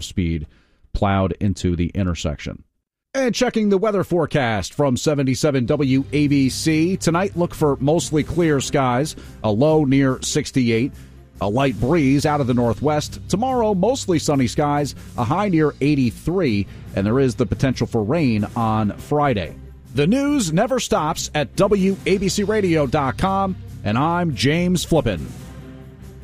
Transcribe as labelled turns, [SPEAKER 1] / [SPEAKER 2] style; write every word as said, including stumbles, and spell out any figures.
[SPEAKER 1] speed plowed into the intersection. And checking the weather forecast from seventy-seven W A B C. Tonight, look for mostly clear skies, a low near sixty-eight, a light breeze out of the northwest. Tomorrow, mostly sunny skies, a high near eighty-three, and there is the potential for rain on Friday. The news never stops at W A B C radio dot com, and I'm James Flippin.